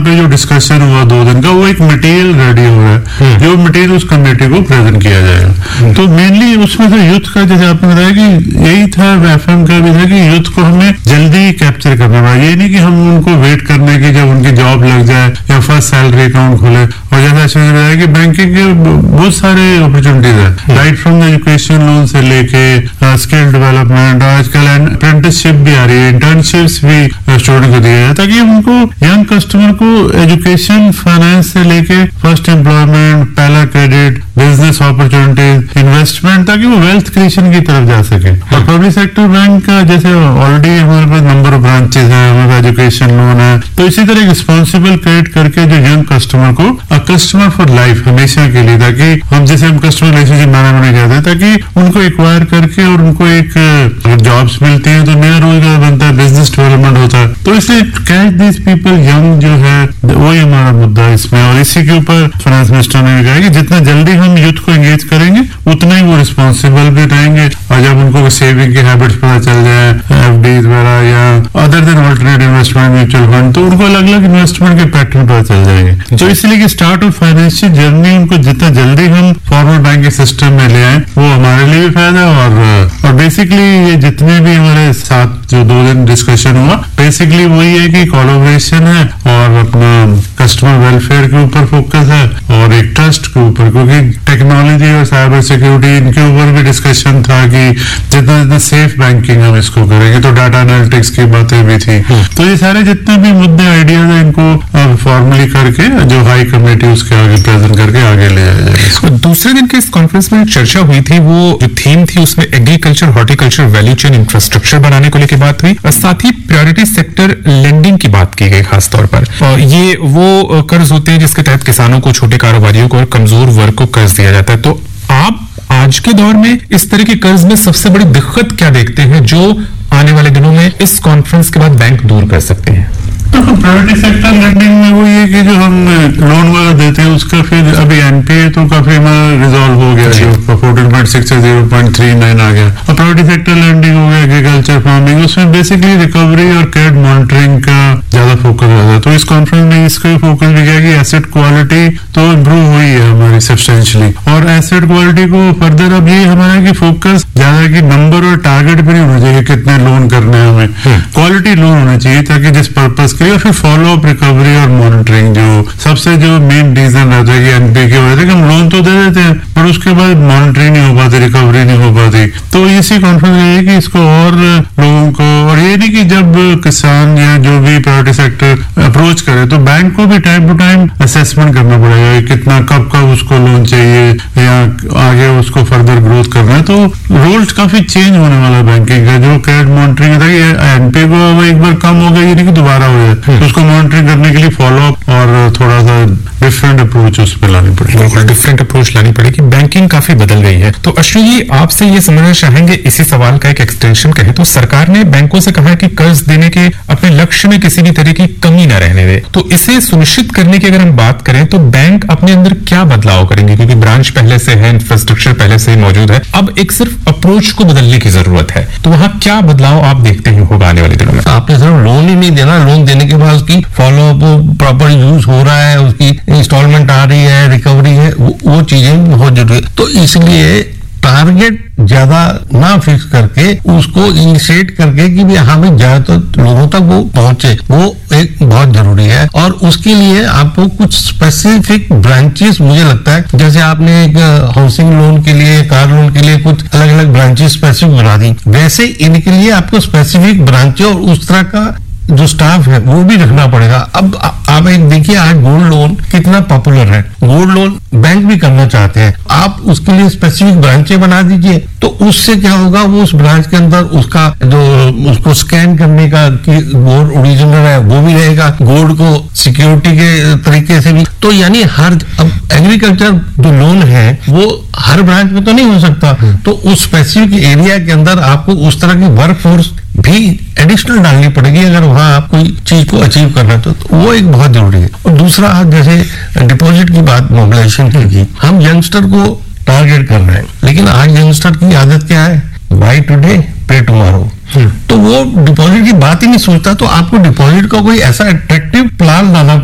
पे जो डिस्कशन हुआ 2 दिन का, वो एक मटेरियल रेडी हो रहा है, जो मटेरियल उस कमेटी को प्रेजेंट किया जाएगा। तो मेनली उसमें तो यूथ का, जैसे आपने बताया कि यही था, एफएम का भी था कि यूथ को हमें जल्दी कैप्चर करना पड़ा। ये नहीं कि हम उनको वेट करने की जब उनकी जॉब लग जाए या फर्स्ट सैलरी अकाउंट खोले। और जैसा अश्विनी बताया कि बैंकिंग के बहुत सारे अपॉर्चुनिटीज है, राइट फ्रॉम एजुकेशन लोन से लेके स्किल डेवलपमेंट, आजकल अप्रेंटिसशिप भी आ रही है, इंटर्नशिप्स भी स्टूडेंट को दिया जाए, ताकि उनको यंग कस्टमर को एजुकेशन, फाइनेंस से लेके फर्स्ट एम्प्लॉयमेंट, पहला क्रेडिट, बिजनेस अपॉर्चुनिटीज, इन्वेस्टमेंट, ताकि वो वेल्थ क्रिएशन की तरफ जा सके। और पब्लिक सेक्टर बैंक का जैसे ऑलरेडी हमारे पास नंबर ऑफ ब्रांचेस है, हमारे पास एजुकेशन लोन है, तो इसी तरह रिस्पॉन्सिबल क्रेडिट करके जो यंग कस्टमर को कस्टमर फॉर लाइफ, हमेशा के लिए, ताकि हम जैसे हम कस्टमर रिलेशनशिप मैनेजमेंट कहते हैं, ताकि उनको एक्वायर करके और उनको एक जॉब्स मिलती है तो नया रोजगार बनता है, बिजनेस डेवलपमेंट होता है। तो इसलिए कैच दिस पीपल यंग जो है, वही हमारा मुद्दा है इसमें। और इसी के ऊपर फाइनेंस मिनिस्टर ने कहा कि जितना जल्दी हम यूथ को एंगेज करेंगे उतना ही वो रिस्पॉन्सिबल भी रहेंगे। और जब उनको सेविंग के हैबिट्स पता चल जाए, एफडी वगैरह या other than alternate investment, mutual fund, तो उनको अलग अलग इन्वेस्टमेंट के पैटर्न पता चल जाएंगे। तो इसलिए कि स्टार्ट ऑफ फाइनेंशियल जर्नी उनको जितना जल्दी हम फॉर्मल बैंकिंग सिस्टम में ले आए, वो हमारे लिए भी फायदा। और बेसिकली ये जितने भी हमारे साथ जो 2 दिन डिस्कशन हुआ, बेसिकली वही है कि कोलैबोरेशन है और अपना कस्टमर वेलफेयर के ऊपर फोकस है और एक ट्रस्ट के ऊपर, क्योंकि टेक्नोलॉजी और साइबर सिक्योरिटी इनके ऊपर भी डिस्कशन था कि जितना जितना सेफ बैंकिंग हम इसको करेंगे, तो डाटा एनालिटिक्स की बातें भी थी। तो ये सारे जितने भी मुद्दे, आइडियाज है, इनको फॉर्मली करके जो हाई कमेटी उसके आगे प्रेजेंट करके आगे ले जाया जाएगा। दूसरे दिन के इस कॉन्फ्रेंस में चर्चा हुई थी, वो जो थीम थी उसमें agriculture, horticulture, value chain infrastructure बनाने को लेकर बात हुई और साथ ही प्रायोरिटी सेक्टर लेंडिंग की बात की गई खास तौर पर। और ये वो कर्ज होते हैं जिसके तहत किसानों को, छोटे कारोबारियों को और कमजोर वर्ग को कर्ज दिया जाता है। तो आप आज के दौर में इस तरह के कर्ज में सबसे बड़ी दिक्कत क्या देखते हैं जो आने वाले दिनों में इस कॉन्फ्रेंस के बाद बैंक दूर कर सकते हैं? तो प्राइवेट सेक्टर लेंडिंग में वो ये कि जो हम लोन वगैरह देते हैं उसका फिर अभी एनपीए तो काफी हमारा रिजॉल्व हो गया, जो 14.6 से 0.39 आ गया। और प्राइवेट सेक्टर लेंडिंग हो गया, एग्रीकल्चर, फार्मिंग, उसमें बेसिकली रिकवरी और क्रेडिट मॉनिटरिंग का ज्यादा फोकस रहता है। तो इस कॉन्फ्रेंस में इसका फोकस भी किया कि एसेट क्वालिटी तो इम्प्रूव हुई है हमारी सब्सटेंशियली, और एसेट क्वालिटी को फर्दर अब ये हमारा कि फोकस ज्यादा कि नंबर और टारगेट पे नहीं होना चाहिए कितने लोन करने हैं हमें, क्वालिटी लोन होना चाहिए, ताकि जिस पर्पज के, फिर फॉलो अप, रिकवरी और मॉनिटरिंग जो सबसे जो मेन रीजन रहता है कि एनपीए की वजह से हम लोन तो दे देते हैं पर उसके बाद मॉनिटरिंग नहीं हो पाती, रिकवरी नहीं हो पाती। तो इसी कॉन्फ्रेंस में है कि इसको और लोगों को, और ये नहीं कि जब किसान या जो भी प्राइवेट सेक्टर अप्रोच करे तो बैंक को भी टाइम टू टाइम असेसमेंट करना पड़ेगा, कितना कब उसको लोन चाहिए या आगे उसको फर्दर ग्रोथ करना है। तो रोल्स काफी चेंज होने वाला है बैंकिंग का, जो क्रेडिट मॉनिटरिंग था कि एनपीए को एक बार कम हो गया, ये नहीं कि दोबारा हो जाए, तो उसको मॉनिटरिंग करने के लिए फॉलो अप और थोड़ा सा डिफरेंट अप्रोच उस पर लानी पड़ेगी। बिल्कुल डिफरेंट अप्रोच लानी पड़ेगी। बैंकिंग काफी बदल गई है। तो अश्विनी जी, आपसे ये समझना चाहेंगे, इसी सवाल का एक एक्सटेंशन कहे तो सरकार ने बैंकों से कहा है कि कर्ज देने के अपने लक्ष्य में किसी भी तरह की कमी न रहने दे। तो इसे सुनिश्चित करने की अगर हम बात करें तो बैंक अपने अंदर क्या बदलाव करेंगे? क्योंकि ब्रांच पहले से है, इंफ्रास्ट्रक्चर पहले से ही मौजूद है, अब एक सिर्फ अप्रोच को बदलने की जरूरत है। तो वहां क्या बदलाव आप देखते हैं होगा आने वाले दिनों में? आपने सिर्फ लोन ही नहीं देना, लोन देने के बाद उसकी फॉलो अप प्रॉपर यूज हो रहा है, उसकी इंस्टॉलमेंट आ रही है, रिकवरी है, वो चीजें बहुत जरूरी है। तो इसलिए टारगेट ज्यादा ना फिक्स करके उसको इनिशिएट करके कि हाँ भाई ज्यादातर लोगों तक वो पहुंचे, वो एक बहुत जरूरी है। और उसके लिए आपको कुछ स्पेसिफिक ब्रांचेस, मुझे लगता है जैसे आपने एक हाउसिंग लोन के लिए, कार लोन के लिए कुछ अलग अलग ब्रांचेस स्पेसिफिक बना दी, वैसे इनके लिए आपको स्पेसिफिक ब्रांचें और उस तरह का जो स्टाफ है वो भी रखना पड़ेगा। अब आप एक देखिए, आज गोल्ड लोन कितना पॉपुलर है, गोल्ड लोन बैंक भी करना चाहते हैं, आप उसके लिए स्पेसिफिक ब्रांचें बना दीजिए, तो उससे क्या होगा, वो उस ब्रांच के अंदर उसका जो उसको स्कैन करने का कि गोल्ड ओरिजिनल है वो भी रहेगा, गोल्ड को सिक्योरिटी के तरीके से भी। तो यानी हर, अब एग्रीकल्चर जो लोन है वो हर ब्रांच में तो नहीं हो सकता, तो उस स्पेसिफिक एरिया के अंदर आपको उस तरह की वर्क फोर्स भी एडिशनल डालनी पड़ेगी अगर वहां आप कोई चीज को अचीव करना है, तो वो एक बहुत जरूरी है। और दूसरा, जैसे डिपॉजिट की बात मोबिलाइजेशन की, हम यंगस्टर को टारगेट कर रहे हैं, लेकिन आज यंगस्टर की आदत क्या है, बाय टुडे पे टुमारो, तो वो डिपॉजिट की बात ही नहीं सोचता। तो आपको डिपॉजिट का कोई ऐसा अट्रैक्टिव प्लान लाना